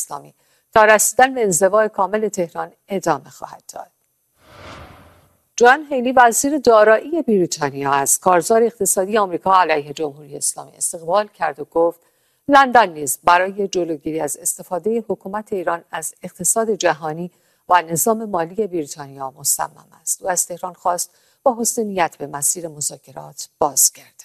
اسلامی تا رسیدن به انزوای کامل تهران ادامه خواهد داد. جان هیلی وزیر دارایی بریتانیا از کارزار اقتصادی آمریکا علیه جمهوری اسلامی استقبال کرد و گفت لندن نیز برای جلوگیری از استفاده حکومت ایران از اقتصاد جهانی و نظام مالی بریتانیا مصمم است. او از تهران خواست با حسن نیت به مسیر مذاکرات بازگردد.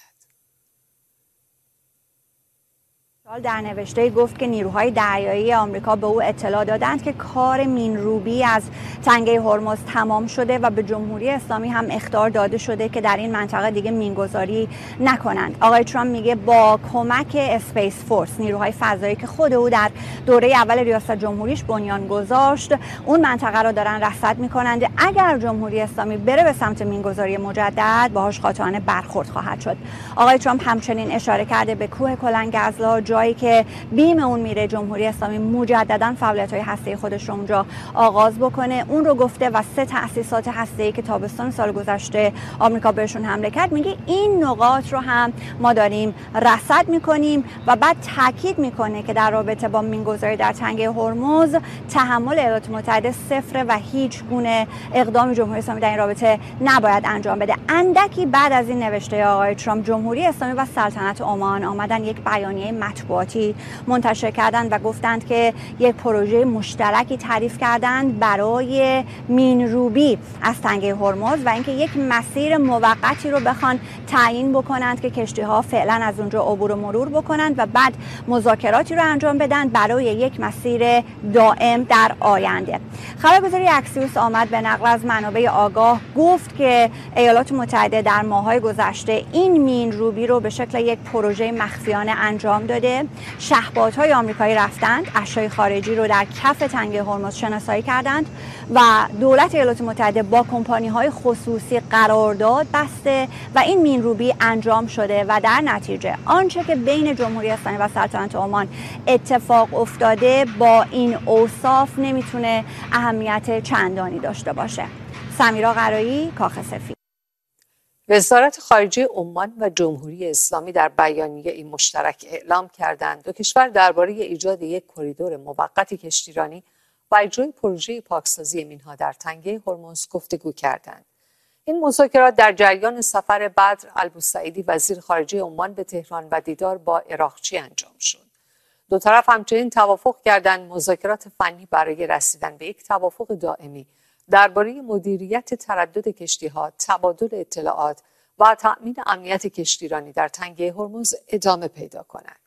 در نوشته گفت که نیروهای دریایی آمریکا به او اطلاع دادند که کار مین‌روبی از تنگه هرمز تمام شده و به جمهوری اسلامی هم اخطار داده شده که در این منطقه دیگه مینگذاری نکنند. آقای ترامپ میگه با کمک اسپیس فورس، نیروهای فضایی که خود او در دوره اول ریاست جمهوریش بنیان گذاشت، اون منطقه رو دارن رصد میکنند. اگر جمهوری اسلامی بره به سمت مینگذاری مجدد، باهاش قاطعانه برخورد خواهد شد. آقای ترامپ همچنین اشاره کرده به کوه کلنگزلا، جایی که بیم اون میره جمهوری اسلامی مجددا فعالیت‌های هسته‌ای خودش رو اونجا آغاز بکنه. اون رو گفته و 3 تأسیسات هسته‌ای که تابستان سال گذشته آمریکا بهشون حمله کرد، میگه این نقاط رو هم ما داریم رصد میکنیم و بعد تاکید میکنه که در رابطه با مینگذاری در تنگه هرمز تحمل ایالات متحده صفر و هیچ گونه اقدام جمهوری اسلامی در این رابطه نباید انجام بده. اندکی بعد از این نوشته آقای ترامپ، جمهوری اسلامی و سلطنت عمان آمدن یک بیانیه مطبوعاتی منتشر کردند و گفتند که یک پروژه مشترکی تعریف کردند برای مین‌روبی از تنگه هرمز و اینکه یک مسیر موقتی رو بخوان تعیین بکنند که کشتی‌ها فعلا از اونجا عبور و مرور بکنند و بعد مذاکراتی رو انجام بدن برای یک مسیر دائم در آینده. خبرگزاری اکسیوس آمد به نقل از منابع آگاه گفت که ایالات متحده در ماه‌های گذشته این مین‌روبی رو به شکل یک پروژه مخفیانه انجام داده. شهپادهای آمریکایی رفتند، اشیاء خارجی رو در کف تنگه هرمز شناسایی کردند و دولت ایالات متحده با کمپانی‌های خصوصی قرارداد بسته و این مین‌روبی انجام شده و در نتیجه آنچه که بین جمهوری اسلامی و سلطنت عمان اتفاق افتاده با این اوصاف نمیتونه اهمیت چندانی داشته باشه. سمیرا قرایی، کاخ سفید. وزارت خارجه عمان و جمهوری اسلامی در بیانیه‌ای مشترک اعلام کردند دو کشور درباره ایجاد یک کریدور موقت کشتیرانی و اجرای پروژه پاکسازی مین‌ها در تنگه هرمز گفتگو کردند. این مذاکرات در جریان سفر بدر البوسعیدی وزیر خارجه عمان به تهران و دیدار با عراقچی انجام شد. دو طرف همچنین توافق کردند مذاکرات فنی برای رسیدن به یک توافق دائمی درباره مدیریت تردد کشتی‌ها، تبادل اطلاعات و تأمین امنیت کشتیرانی در تنگه هرمز ادامه پیدا کند.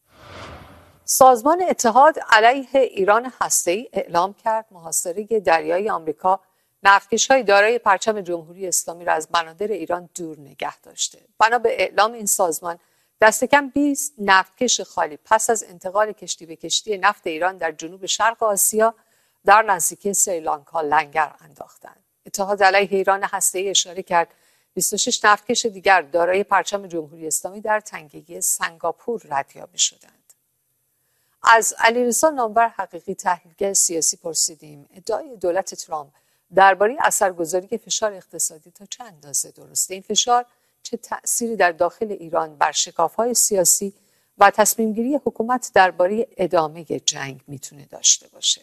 سازمان اتحاد علیه ایران هسته‌ای اعلام کرد محاصره دریایی آمریکا نفتکش‌های دارای پرچم جمهوری اسلامی را از بنادر ایران دور نگه داشته. بنا به اعلام این سازمان، دست کم 20 نفتکش خالی پس از انتقال کشتی به کشتی نفت ایران در جنوب شرق آسیا در نزدیکی سریلانکا لنگر انداختند. اتحاد علیه ایران هسته‌ای اشاره کرد 26 نفتکش دیگر دارای پرچم جمهوری اسلامی در تنگه سنگاپور ردیابی شدند. از علیرضا نامور حقیقی تحلیلگر سیاسی پرسیدیم ادعای دولت ترامپ درباره اثرگذاری فشار اقتصادی تا چه اندازه درسته؟ این فشار چه تأثیری در داخل ایران بر شکاف‌های سیاسی و تصمیم‌گیری حکومت درباره ادامه جنگ میتونه داشته باشه؟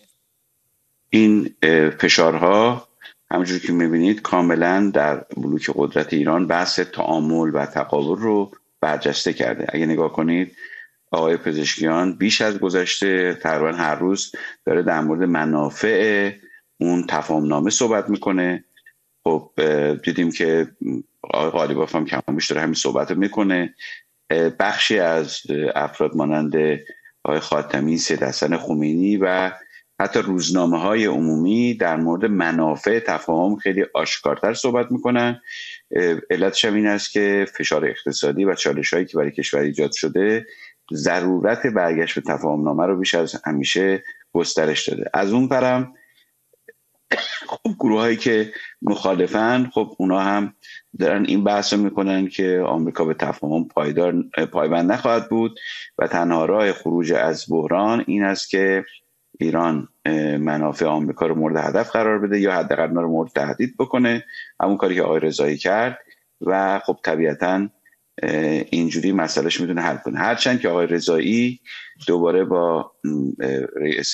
این فشارها همونجور که میبینید کاملا در بلوک قدرت ایران بحث تعامل و تقابل رو برجسته کرده. اگه نگاه کنید آقای پزشکیان بیش از گذشته تقریبا هر روز داره در مورد منافع اون تفاهمنامه صحبت میکنه. خب دیدیم که آقای غالیباف هم کمابیش داره همین صحبت میکنه. بخشی از افراد مانند آقای خاتمی، سید حسن خمینی و حتی روزنامه‌های عمومی در مورد منافع تفاهم خیلی آشکارتر صحبت میکنن. علتش هم این است که فشار اقتصادی و چالش‌هایی که برای کشور ایجاد شده ضرورت برگشت به تفاهمنامه رو بیش از همیشه گسترش داده. از اون پرم خب گروهایی که مخالفن خب اونا هم دارن این بحث رو میکنن که آمریکا به تفاهم پایبند نخواهد بود و تنها راه خروج از بحران این است که ایران منافع آمریکا رو مورد هدف قرار بده یا حداقل اونا رو مورد تهدید بکنه، همون کاری که آقای رضایی کرد و خب طبیعتاً اینجوری مسئلهش میتونه حل کنه. هرچند که آقای رضایی دوباره با رئیس